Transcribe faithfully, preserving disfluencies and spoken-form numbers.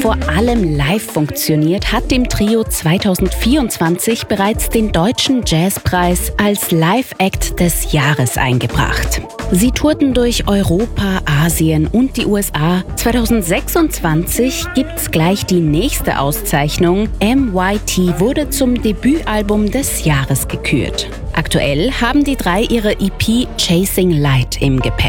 vor allem live funktioniert, hat dem Trio zweitausendvierundzwanzig bereits den Deutschen Jazzpreis als Live-Act des Jahres eingebracht. Sie tourten durch Europa, Asien und die U S A. zweitausendsechsundzwanzig gibt's gleich die nächste Auszeichnung. M Y T wurde zum Debütalbum des Jahres gekürt. Aktuell haben die drei ihre E P Chasing Light im Gepäck.